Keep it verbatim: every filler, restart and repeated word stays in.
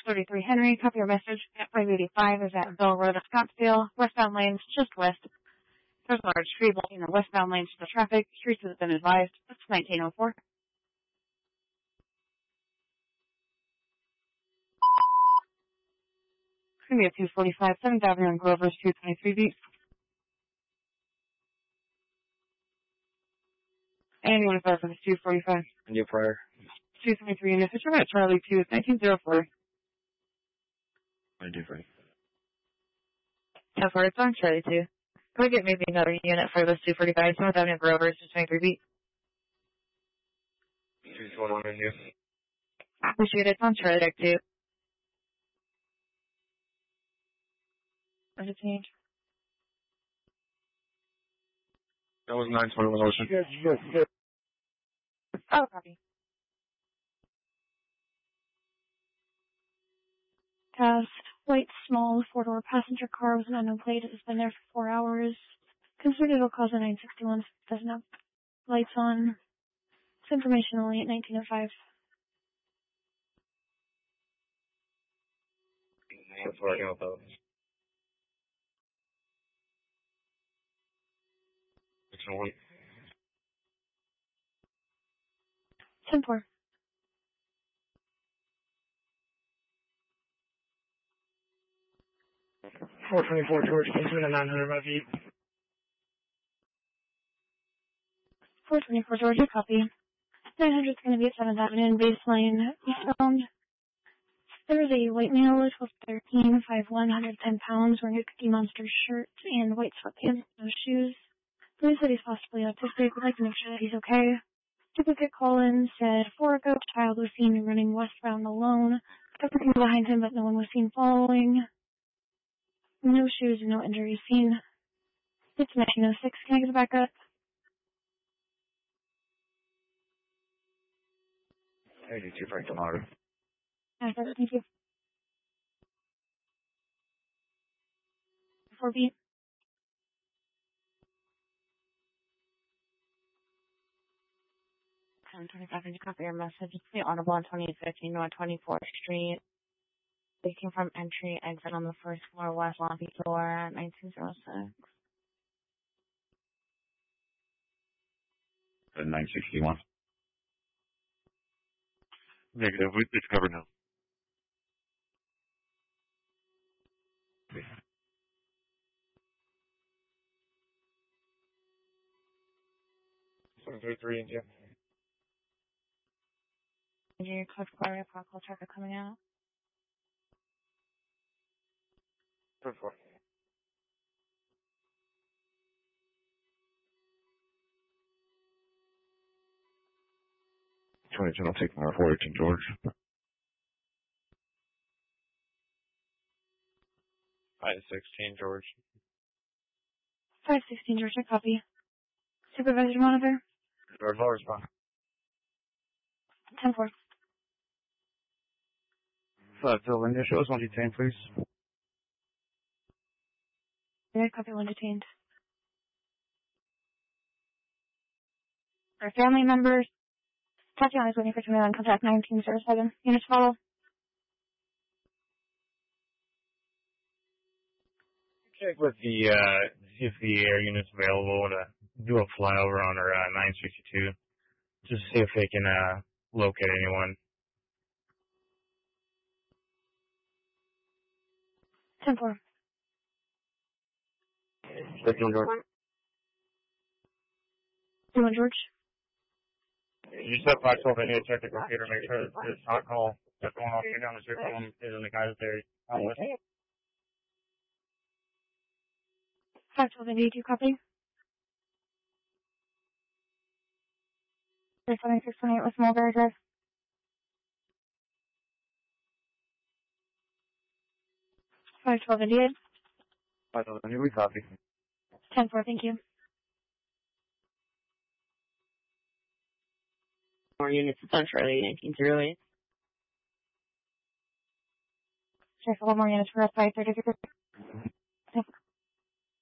thirty-three Henry, copy your message at five eighty-five is at Bell Road at Scottsdale, westbound lanes just west. There's a large tree blocking the westbound lanes to the traffic. Streets have been advised. That's nineteen oh four. It's going to be at two forty-five, seventh Avenue and Grover's two twenty-three beat. And you want to start for this two forty-five? And you prior. two twenty-three units. It's at Charlie two, nineteen oh four. I do right. ten four, it's on Charlie two. Can we get maybe another unit for this two forty-five? seventh Avenue and Grover's two twenty-three beat. two twenty-one and you. Appreciate it. It's on Charlie deck two. Where's it change? That was nine twenty-one Ocean. Yes, yes, yes. Oh, copy. Test. White, small, four-door passenger car with an unknown plate. It has been there for four hours. Considered it'll cause a nine sixty-one. Doesn't have lights on. It's information only at nineteen oh five. That's where I got those. six oh one. ten four. four twenty-four George, continue to nine hundred by V. four twenty-four Georgia, copy. nine hundred is going to be at seventh Avenue and Baseline eastbound. There is a white male, twelve thirteen, five one, one hundred ten pounds, wearing a Cookie Monster shirt and white sweatpants, no shoes. Police said he's possibly autistic. Would like to make sure that he's okay. Duplicate call-in said four ago, child was seen running westbound alone. Couple people behind him, but no one was seen following. No shoes and no injuries seen. It's nineteen oh six. Can I get it back up? eighty-two Franklin Auto. Thank you. four B. ten twenty-five, did you copy your message? It's the Audible on twenty fifteen North twenty-fourth Street. They came from entry, exit on the first floor, west lobby door at nineteen oh six. At nine sixty-one. Negative. We, it's covered now. seven three three and you. Your code for area call traffic coming out. ten four. twenty-two, I'll take my four eighteen George. five sixteen George. five sixteen Georgia, copy. Supervisor monitor. George, I'll respond. ten four. Five, Phil, India, show us one detained, please. Yeah, copy, one detained. Our family members. Tatiana is waiting for twenty-one, contact nineteen oh seven. Units follow. Check with the, uh, see if the air unit's available to do a flyover on our, uh, nine sixty-two. Just see if they can, uh, locate anyone. ten four. fifteen George. One George. You just have five twelve in here, check the computer, make sure that this hot call that's going off here down the street from is in the guys there. five twelve eighty-two, copy. three seventy-six twenty-eight with Mulberry Drive. five twelve eighty-eight. five twelve, we copy. ten four, thank you. More units. It's on Charlie nineteen oh eight. Check for one more units for us, five thirty-three.